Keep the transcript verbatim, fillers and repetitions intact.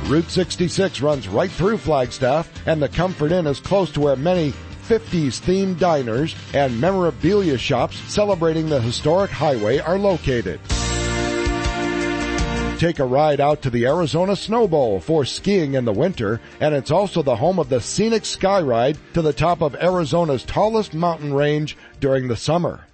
Route sixty-six runs right through Flagstaff, and the Comfort Inn is close to where many fifties-themed diners and memorabilia shops celebrating the historic highway are located. Take a ride out to the Arizona Snow Bowl for skiing in the winter, and it's also the home of the scenic sky ride to the top of Arizona's tallest mountain range during the summer.